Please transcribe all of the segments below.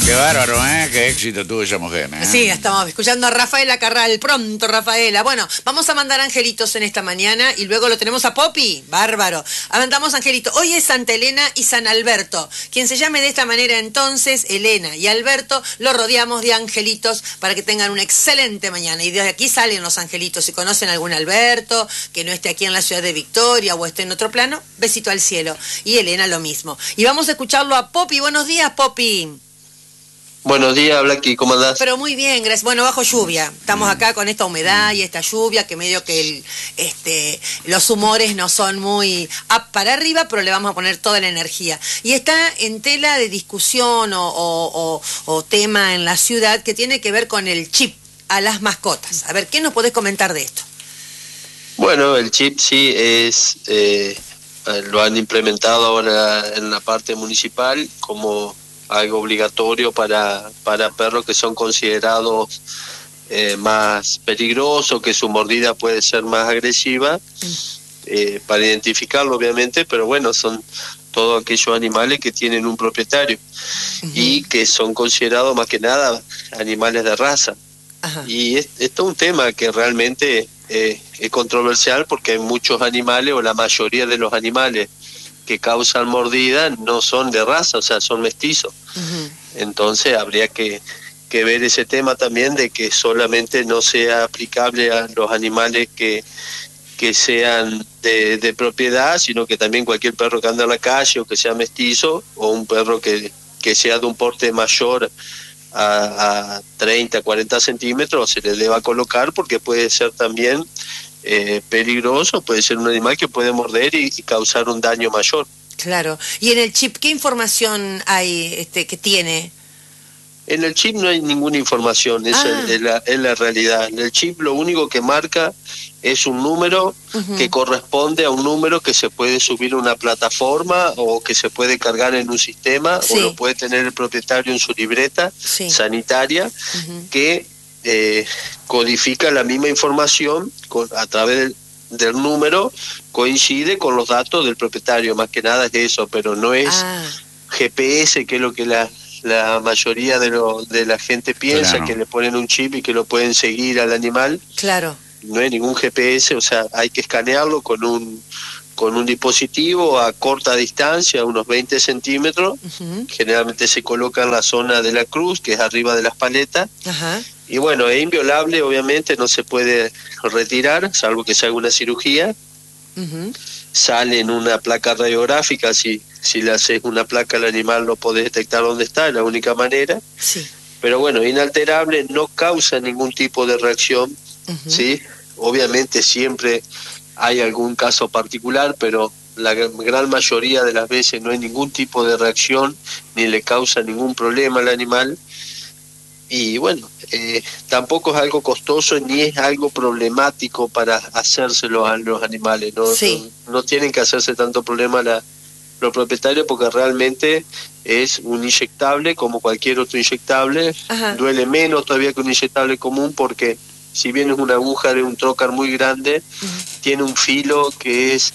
Qué bárbaro, ¿eh? Qué éxito tuvo esa mujer, ¿eh? Sí, estamos escuchando a Rafaela Carral. Pronto, Rafaela. Bueno, vamos a mandar angelitos en esta mañana y luego lo tenemos a Poppy. Bárbaro. Mandamos angelitos. Hoy es Santa Elena y San Alberto. Quien se llame de esta manera entonces, Elena y Alberto, lo rodeamos de angelitos para que tengan una excelente mañana. Y desde aquí salen los angelitos. Si conocen algún Alberto que no esté aquí en la ciudad de Victoria o esté en otro plano, besito al cielo. Y Elena lo mismo. Y vamos a escucharlo a Poppy. Buenos días, Poppy. Buenos días, Blacky, ¿cómo andás? Pero muy bien, gracias. Bueno, bajo lluvia. Estamos acá con esta humedad y esta lluvia que medio que los humores no son muy up para arriba, pero le vamos a poner toda la energía. Y está en tela de discusión o tema en la ciudad que tiene que ver con el chip a las mascotas. A ver, ¿qué nos podés comentar de esto? Bueno, el chip sí lo han implementado ahora en la parte municipal como algo obligatorio para perros que son considerados más peligrosos, que su mordida puede ser más agresiva, para identificarlo obviamente, pero bueno, son todos aquellos animales que tienen un propietario y que son considerados más que nada animales de raza. Ajá. Y esto es un tema que realmente es controversial porque hay muchos animales, o la mayoría de los animales que causan mordida no son de raza, o sea, son mestizos. Entonces habría que ver ese tema también de que solamente no sea aplicable a los animales que sean de propiedad, sino que también cualquier perro que anda en la calle o que sea mestizo, o un perro que sea de un porte mayor a 30, 40 centímetros, se le deba colocar porque puede ser también peligroso, puede ser un animal que puede morder y causar un daño mayor. Claro. ¿Y en el chip qué información hay que tiene? En el chip no hay ninguna información, esa es la realidad. En el chip lo único que marca es un número que corresponde a un número que se puede subir a una plataforma o que se puede cargar en un sistema, o lo puede tener el propietario en su libreta sanitaria, que codifica la misma información a través del número, coincide con los datos del propietario, más que nada es eso, pero no es GPS, que es lo que la mayoría de la gente piensa, que le ponen un chip y que lo pueden seguir al animal. Claro. No hay ningún GPS, o sea, hay que escanearlo con un dispositivo a corta distancia, unos 20 centímetros. Generalmente se coloca en la zona de la cruz, que es arriba de las paletas. Y bueno, es inviolable, obviamente, no se puede retirar, salvo que se haga una cirugía. Sale en una placa radiográfica, si le haces una placa al animal no podés detectar dónde está, es la única manera. Pero bueno, inalterable, no causa ningún tipo de reacción, ¿sí? Obviamente siempre hay algún caso particular, pero la gran mayoría de las veces no hay ningún tipo de reacción, ni le causa ningún problema al animal. Y bueno, tampoco es algo costoso ni es algo problemático para hacérselo a los animales. No tienen que hacerse tanto problema los propietarios, porque realmente es un inyectable como cualquier otro inyectable. Duele menos todavía que un inyectable común, porque si bien es una aguja de un trocar muy grande, tiene un filo que es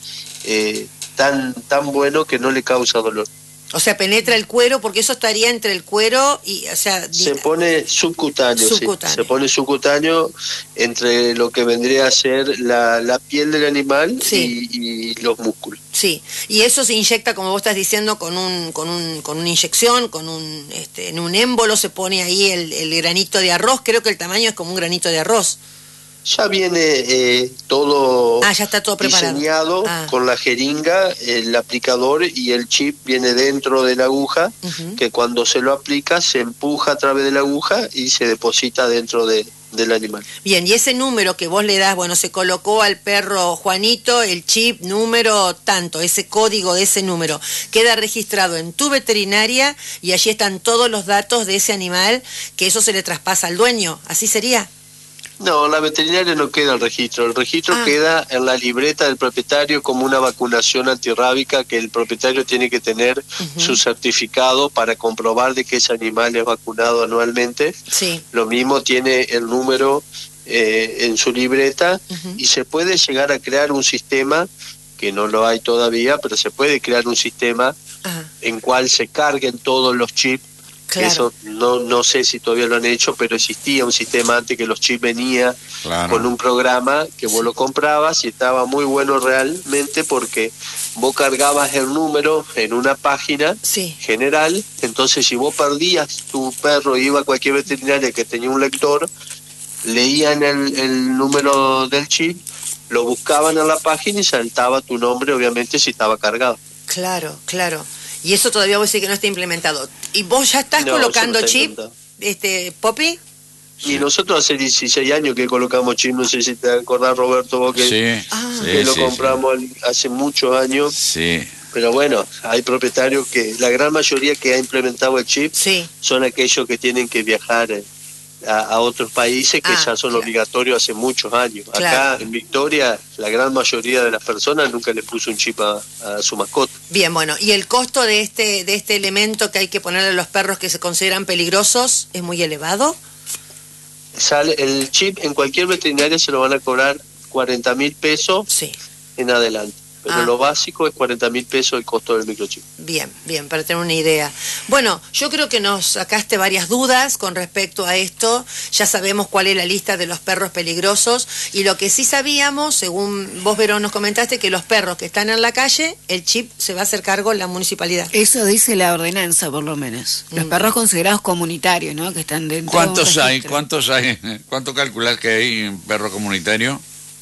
tan bueno que no le causa dolor. O sea, penetra el cuero, porque eso estaría entre el cuero y, o sea... Se pone subcutáneo. Sí. Se pone subcutáneo entre lo que vendría a ser la piel del animal y los músculos. Sí, y eso se inyecta, como vos estás diciendo, con una inyección, en un émbolo se pone ahí el granito de arroz. Creo que el tamaño es como un granito de arroz. Ya viene todo, ya está todo preparado, diseñado con la jeringa, el aplicador, y el chip viene dentro de la aguja, que cuando se lo aplica se empuja a través de la aguja y se deposita dentro del animal. Bien, y ese número que vos le das, bueno, se colocó al perro Juanito el chip número tanto, ese código de ese número, queda registrado en tu veterinaria y allí están todos los datos de ese animal, que eso se le traspasa al dueño, ¿así sería? No, la veterinaria no queda el registro queda en la libreta del propietario como una vacunación antirrábica, que el propietario tiene que tener su certificado para comprobar de que ese animal es vacunado anualmente. Lo mismo tiene el número en su libreta, y se puede llegar a crear un sistema, que no lo hay todavía, pero se puede crear un sistema en cual se carguen todos los chips Claro. Eso no sé si todavía lo han hecho, pero existía un sistema antes que los chips venía con un programa que vos lo comprabas y estaba muy bueno realmente porque vos cargabas el número en una página general, entonces si vos perdías tu perro, iba a cualquier veterinaria que tenía un lector, leían el número del chip, lo buscaban en la página y saltaba tu nombre, obviamente, si estaba cargado. Claro, claro. Y eso todavía vos decís que no está implementado. ¿Y vos ya estás colocando chip, Poppy? Y nosotros hace 16 años que colocamos chip, no sé si te acordás, Roberto, vos que, lo compramos hace muchos años. Sí. Pero bueno, hay propietarios que, la gran mayoría que ha implementado el chip son aquellos que tienen que viajar a otros países que ya son obligatorios hace muchos años. Acá en Victoria, la gran mayoría de las personas nunca le puso un chip a su mascota. Bien, bueno, ¿y el costo de este elemento que hay que ponerle a los perros que se consideran peligrosos es muy elevado? El chip en cualquier veterinaria se lo van a cobrar 40.000 pesos en adelante. Pero lo básico es 40.000 pesos el costo del microchip. Bien, bien, para tener una idea. Bueno, yo creo que nos sacaste varias dudas con respecto a esto. Ya sabemos cuál es la lista de los perros peligrosos. Y lo que sí sabíamos, según vos, Verón, nos comentaste, que los perros que están en la calle, el chip se va a hacer cargo la municipalidad. Eso dice la ordenanza, por lo menos. Los perros considerados comunitarios, ¿no? Que están dentro. ¿Cuántos hay? ¿Cuánto calculás que hay en perro comunitario?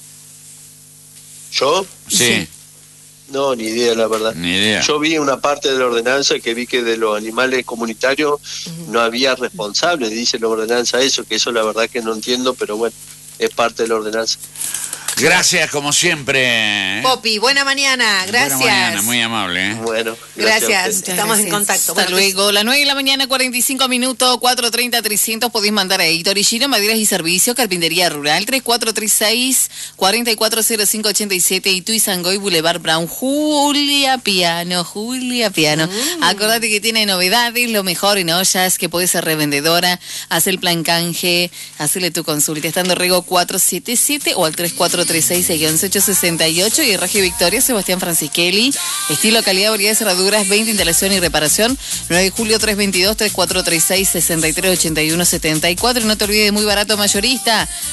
¿Yo? Sí. No, ni idea, la verdad. Ni idea. Yo vi una parte de la ordenanza que vi que de los animales comunitarios no había responsables, dice la ordenanza eso, que eso la verdad que no entiendo, pero bueno, es parte de la ordenanza. Gracias, como siempre. Poppy, buena mañana, gracias. Buena mañana, muy amable. Bueno, gracias. Estamos en contacto. Hasta luego. Las 9 de la mañana, 45 minutos, 430-300. Podéis mandar a Editor Ishino, Maderas y Servicios, Carpintería Rural, 3436-440587 y Tuizangoy, Boulevard Brown. Julia Piano. Acordate que tiene novedades, lo mejor en ollas, que podés ser revendedora. Haz el plan canje, hazle tu consulta. Estando Rego 477 o al 3436-1168 y Regio Victoria, Sebastián Francischelli. Estilo, calidad, variedad de cerraduras, 20, instalación y reparación. 9 de julio 322-3436-6381-74. Y no te olvides, muy barato mayorista.